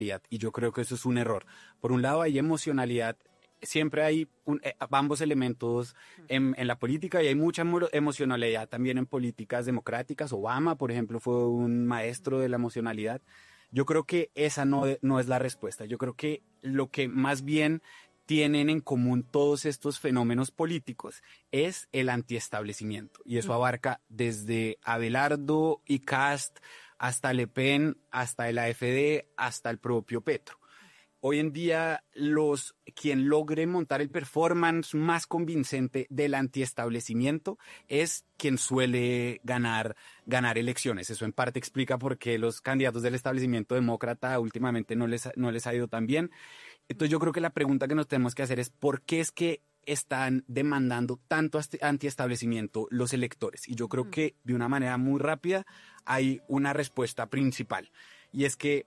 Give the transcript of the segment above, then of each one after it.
y yo creo que eso es un error. Por un lado hay emocionalidad, siempre hay ambos elementos en la política y hay mucha emocionalidad también en políticas democráticas. Obama, por ejemplo, fue un maestro de la emocionalidad. Yo creo que esa no es la respuesta. Yo creo que lo que más bien tienen en común todos estos fenómenos políticos es el antiestablecimiento. Y eso abarca desde Abelardo y Kast hasta Le Pen, hasta el AfD, hasta el propio Petro. Hoy en día, quien logre montar el performance más convincente del antiestablecimiento es quien suele ganar elecciones. Eso en parte explica por qué los candidatos del establecimiento demócrata últimamente no les ha ido tan bien. Entonces yo creo que la pregunta que nos tenemos que hacer es ¿por qué es que están demandando tanto antiestablecimiento los electores? Y yo creo que de una manera muy rápida hay una respuesta principal. Y es que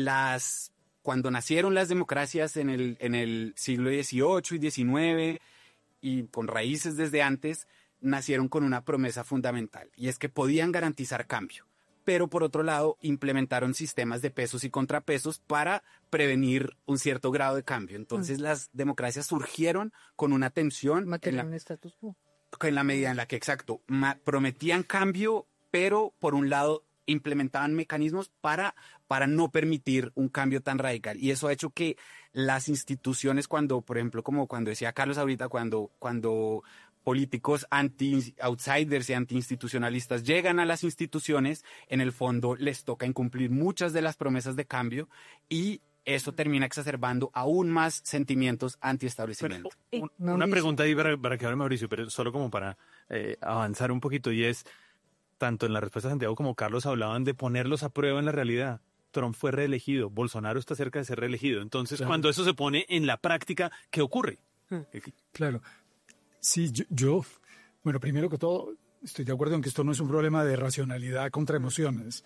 cuando nacieron las democracias en el siglo XVIII y XIX y con raíces desde antes, nacieron con una promesa fundamental y es que podían garantizar cambio. Pero por otro lado, implementaron sistemas de pesos y contrapesos para prevenir un cierto grado de cambio. Entonces las democracias surgieron con una tensión mantener un status quo. En la medida en la que, exacto, prometían cambio, pero por un lado implementaban mecanismos para no permitir un cambio tan radical. Y eso ha hecho que las instituciones, por ejemplo, como cuando decía Carlos ahorita, cuando políticos anti-outsiders y anti-institucionalistas llegan a las instituciones, en el fondo les toca incumplir muchas de las promesas de cambio y eso termina exacerbando aún más sentimientos anti-establecimiento. Una pregunta ahí para que hable Mauricio, pero solo como para avanzar un poquito, y es, tanto en la respuesta de Santiago como Carlos hablaban de ponerlos a prueba en la realidad. Trump fue reelegido, Bolsonaro está cerca de ser reelegido. Entonces, cuando eso se pone en la práctica, ¿qué ocurre? Claro. Sí, bueno, primero que todo, estoy de acuerdo en que esto no es un problema de racionalidad contra emociones.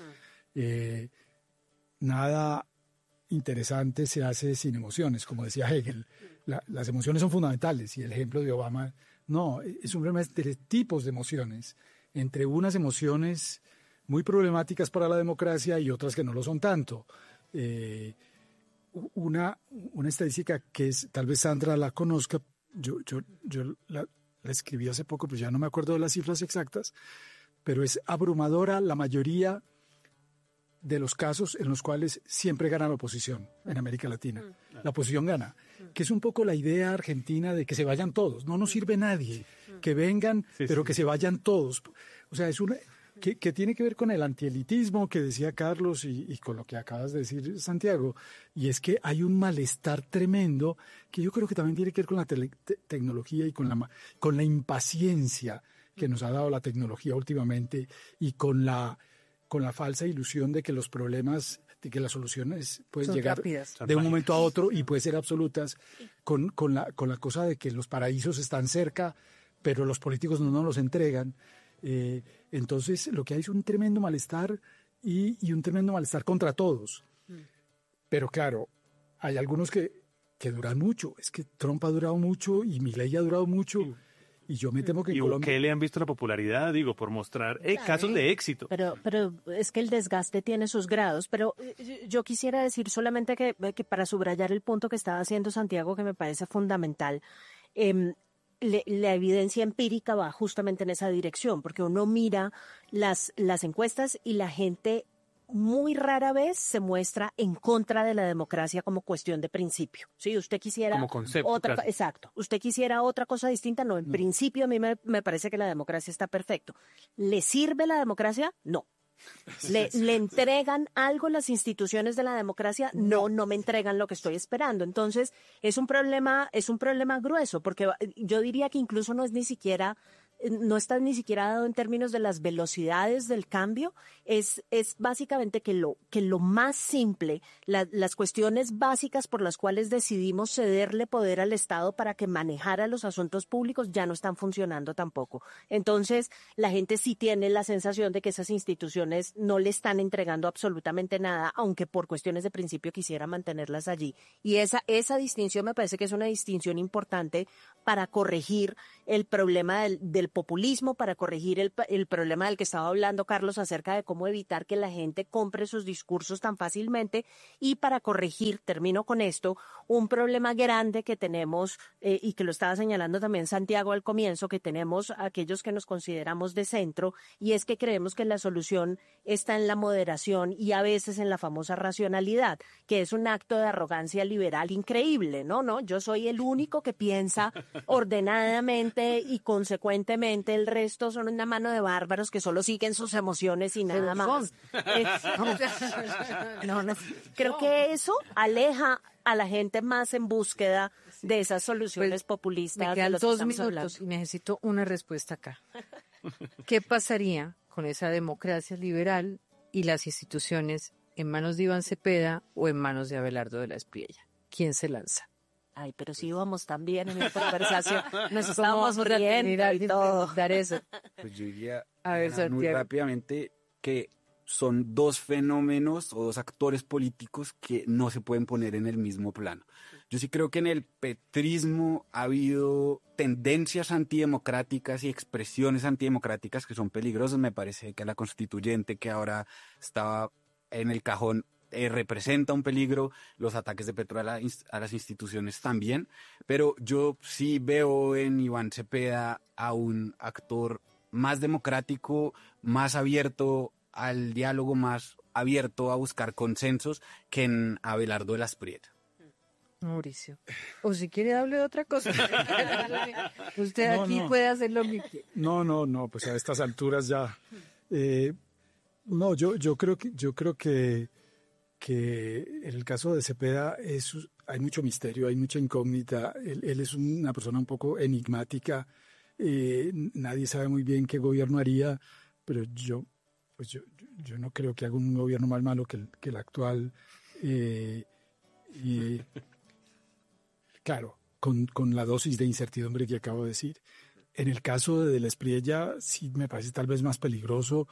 Nada interesante se hace sin emociones, como decía Hegel. Las emociones son fundamentales y el ejemplo de Obama, no, es un problema de tipos de emociones, entre unas emociones muy problemáticas para la democracia y otras que no lo son tanto. Una estadística que tal vez Sandra la conozca, yo la escribí hace poco, pues ya no me acuerdo de las cifras exactas, pero es abrumadora la mayoría de los casos en los cuales siempre gana la oposición en América Latina. La oposición gana, que es un poco la idea argentina de que se vayan todos. No nos sirve nadie, que vengan, pero que se vayan todos. O sea, es una que tiene que ver con el antielitismo que decía Carlos y con lo que acabas de decir, Santiago. Y es que hay un malestar tremendo que yo creo que también tiene que ver con la tecnología y con la impaciencia que nos ha dado la tecnología últimamente y con la falsa ilusión de que los problemas, de que las soluciones pueden llegar rápidas, de un momento a otro y pueden ser absolutas, con la cosa de que los paraísos están cerca, pero los políticos no nos los entregan. Entonces lo que hay es un tremendo malestar y un tremendo malestar contra todos. Pero claro, hay algunos que duran mucho. Es que Trump ha durado mucho y Milei ha durado mucho. Y yo me temo que en Colombia... ¿Qué le han visto la popularidad? Digo, por mostrar casos de éxito. Pero es que el desgaste tiene sus grados. Pero yo quisiera decir solamente que para subrayar el punto que estaba haciendo Santiago, que me parece fundamental, la evidencia empírica va justamente en esa dirección, porque uno mira las encuestas y la gente muy rara vez se muestra en contra de la democracia como cuestión de principio. Sí, usted quisiera como concepto, exacto. Usted quisiera otra cosa distinta, no. En principio a mí me parece que la democracia está perfecto. ¿Le sirve la democracia? No. ¿Le entregan algo las instituciones de la democracia? No me entregan lo que estoy esperando. Entonces, es un problema grueso, porque yo diría que incluso no está ni siquiera dado en términos de las velocidades del cambio, es básicamente que lo más simple, las cuestiones básicas por las cuales decidimos cederle poder al Estado para que manejara los asuntos públicos ya no están funcionando tampoco. Entonces, la gente sí tiene la sensación de que esas instituciones no le están entregando absolutamente nada, aunque por cuestiones de principio quisiera mantenerlas allí. Y esa distinción me parece que es una distinción importante para corregir el problema del populismo, para corregir el problema del que estaba hablando Carlos acerca de cómo evitar que la gente compre sus discursos tan fácilmente, y para corregir, termino con esto, un problema grande que tenemos y que lo estaba señalando también Santiago al comienzo, que tenemos aquellos que nos consideramos de centro, y es que creemos que la solución está en la moderación y a veces en la famosa racionalidad, que es un acto de arrogancia liberal increíble, ¿no? Yo soy el único que piensa ordenadamente y consecuentemente el resto son una mano de bárbaros que solo siguen sus emociones y nada más. Creo que eso aleja a la gente más en búsqueda de esas soluciones populistas. Me quedan de los que 2 estamos minutos hablando. y necesito una respuesta acá. ¿Qué pasaría con esa democracia liberal y las instituciones en manos de Iván Cepeda o en manos de Abelardo de la Espriella? ¿Quién se lanza? Ay, pero si íbamos tan bien en la conversación, nos estábamos ¿Cómo vamos a tener riendo a y alguien todo. preguntar eso? Pues yo diría A ver, muy Santiago. rápidamente que son dos fenómenos o dos actores políticos que no se pueden poner en el mismo plano. Yo sí creo que en el petrismo ha habido tendencias antidemocráticas y expresiones antidemocráticas que son peligrosas. Me parece que la constituyente que ahora estaba en el cajón representa un peligro, los ataques de Petro a las instituciones también, pero yo sí veo en Iván Cepeda a un actor más democrático, más abierto al diálogo, más abierto a buscar consensos que en Abelardo de la Espriella. Mauricio. O si quiere hable de otra cosa. Usted No, aquí no. puede hacer lo que quiera. No, pues a estas alturas ya. No, yo creo que en el caso de Cepeda hay mucho misterio, hay mucha incógnita. Él es una persona un poco enigmática. Nadie sabe muy bien qué gobierno haría, pero yo no creo que haga un gobierno más malo que el actual. Claro, con la dosis de incertidumbre que acabo de decir. En el caso de la Espriella sí me parece tal vez más peligroso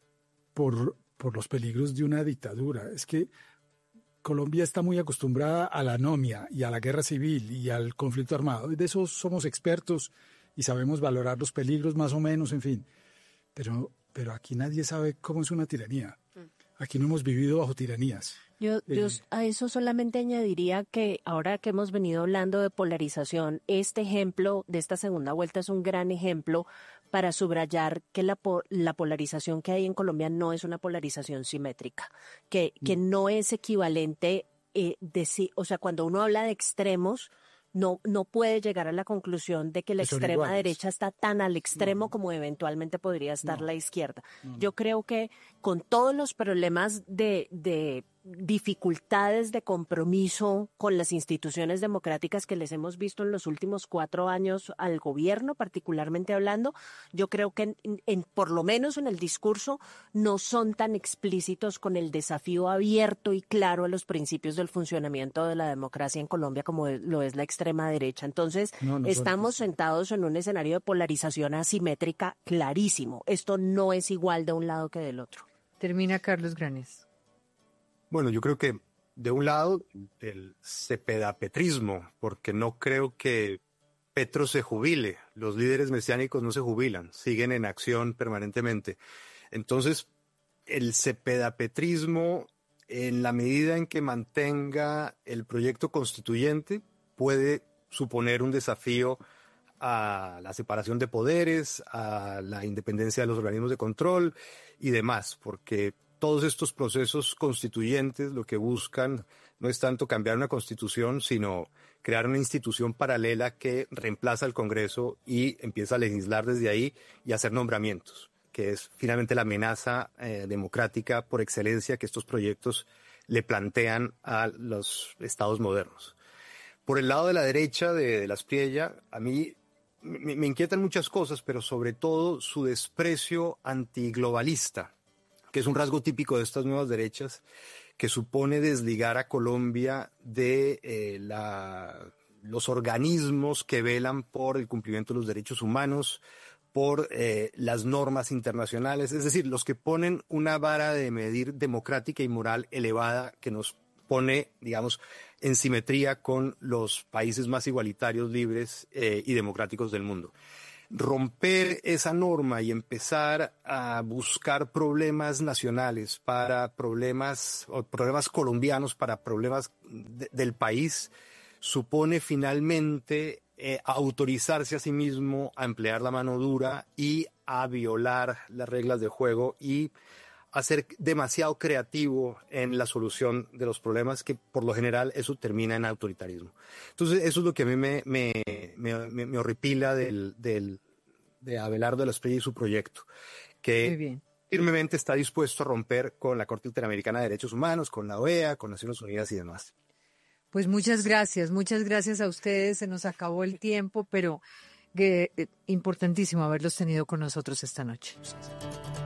por los peligros de una dictadura. Es que Colombia está muy acostumbrada a la anomia y a la guerra civil y al conflicto armado. De eso somos expertos y sabemos valorar los peligros más o menos, en fin. Pero aquí nadie sabe cómo es una tiranía. Aquí no hemos vivido bajo tiranías. Yo a eso solamente añadiría que ahora que hemos venido hablando de polarización, este ejemplo de esta segunda vuelta es un gran ejemplo para subrayar que la polarización que hay en Colombia no es una polarización simétrica, que no es equivalente, o sea, cuando uno habla de extremos, no puede llegar a la conclusión de que la Que son extrema iguales. derecha está tan al extremo como eventualmente podría estar la izquierda. Yo creo que con todos los problemas de dificultades de compromiso con las instituciones democráticas que les hemos visto en los últimos 4 años al gobierno, particularmente hablando, yo creo que por lo menos en el discurso no son tan explícitos con el desafío abierto y claro a los principios del funcionamiento de la democracia en Colombia como lo es la extrema derecha. Entonces, No son- estamos sentados en un escenario de polarización asimétrica clarísimo. Esto no es igual de un lado que del otro. Termina Carlos Granes. Bueno, yo creo que de un lado el cepedapetrismo, porque no creo que Petro se jubile, los líderes mesiánicos no se jubilan, siguen en acción permanentemente. Entonces, el cepedapetrismo, en la medida en que mantenga el proyecto constituyente, puede suponer un desafío a la separación de poderes, a la independencia de los organismos de control y demás, porque todos estos procesos constituyentes lo que buscan no es tanto cambiar una constitución, sino crear una institución paralela que reemplaza al Congreso y empieza a legislar desde ahí y hacer nombramientos, que es finalmente la amenaza democrática por excelencia que estos proyectos le plantean a los estados modernos. Por el lado de la derecha de la Espriella, a mí me inquietan muchas cosas, pero sobre todo su desprecio antiglobalista, que es un rasgo típico de estas nuevas derechas, que supone desligar a Colombia de los organismos que velan por el cumplimiento de los derechos humanos, por las normas internacionales, es decir, los que ponen una vara de medir democrática y moral elevada que nos pone, digamos, en simetría con los países más igualitarios, libres y democráticos del mundo. romper esa norma y empezar a buscar problemas nacionales para problemas colombianos, para problemas del país, supone finalmente autorizarse a sí mismo a emplear la mano dura y a violar las reglas de juego y a ser demasiado creativo en la solución de los problemas, que por lo general eso termina en autoritarismo. Entonces eso es lo que a mí me horripila de Abelardo de la Espriella y su proyecto, que firmemente está dispuesto a romper con la Corte Interamericana de Derechos Humanos, con la OEA, con Naciones Unidas y demás. Pues muchas gracias a ustedes, se nos acabó el tiempo, pero importantísimo haberlos tenido con nosotros esta noche.